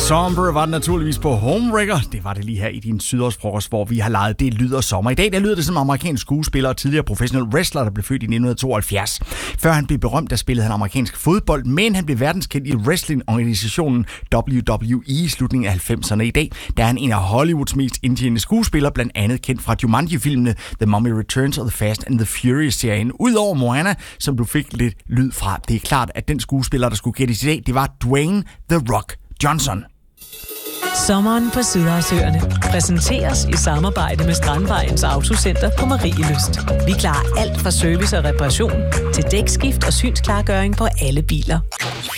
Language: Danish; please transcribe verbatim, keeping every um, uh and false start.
Somber var det naturligvis på Homewrecker. Det var det lige her i din Sydårsfrokost, hvor vi har lejet Det lyder sommer. I dag der lyder det som amerikansk skuespiller og tidligere professionel wrestler, der blev født i nitten tooghalvfjerds. Før han blev berømt, der spillede han amerikansk fodbold, men han blev verdenskendt i wrestlingorganisationen W W E i slutningen af halvfemserne. I dag der er han en af Hollywoods mest indtjenende skuespillere, blandt andet kendt fra Jumanji-filmene The Mummy Returns og The Fast and the Furious-serien. Udover Moana, som du fik lidt lyd fra. Det er klart, at den skuespiller, der skulle gættes i dag, det var Dwayne The Rock Johnson. Sommeren på Sydhavsøerne præsenteres i samarbejde med Strandvejens Autocenter på Marielyst. Vi klarer alt fra service og reparation til dækskift og synsklargøring på alle biler.